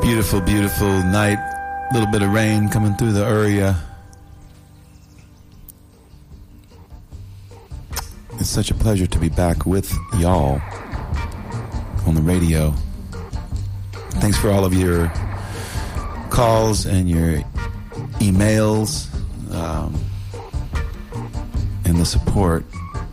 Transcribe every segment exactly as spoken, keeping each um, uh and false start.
Beautiful, beautiful night. A little bit of rain coming through the area. It's such a pleasure to be back with y'all on the radio. Thanks for all of your calls and your emails um, and the support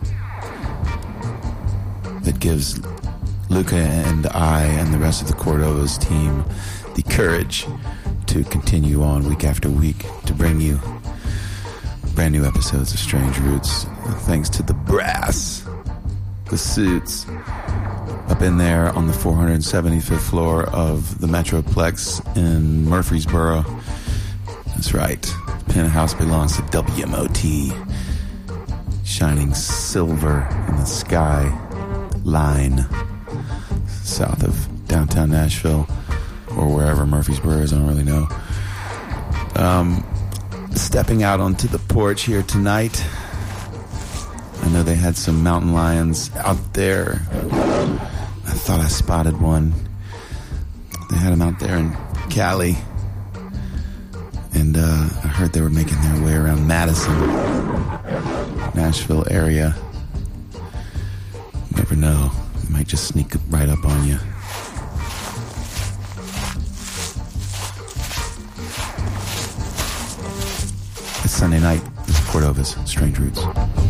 that gives Luca and I and the rest of the Cordova's team the courage to continue on week after week to bring you brand new episodes of Strange Roots. Thanks to the brass, the suits, up in there on the four hundred seventy-fifth floor of the Metroplex in Murfreesboro. That's right. The penthouse belongs to W M O T, shining silver in the sky line south of downtown Nashville, or wherever Murfreesboro is, I don't really know. Um, stepping out onto the porch here tonight, I know they had some mountain lions out there. I thought I spotted one. They had them out there in Cali, and uh, I heard they were making their way around Madison, Nashville area. Never know. They might just sneak right up on you. It's Sunday night. This is Cordova's Strange Roots.